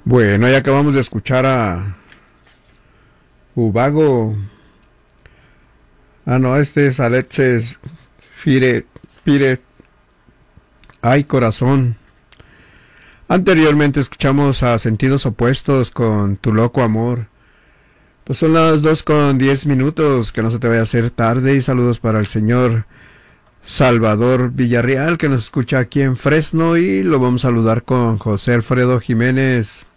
Bueno, ya acabamos de escuchar a Ubago. Ah, no, este es Alexis Pire. Ay, corazón. Anteriormente escuchamos a Sentidos Opuestos con Tu Loco Amor. Pues son las 2:10. Que no se te vaya a hacer tarde. Y saludos para el señor Salvador Villarreal, que nos escucha aquí en Fresno. Y lo vamos a saludar con José Alfredo Jiménez.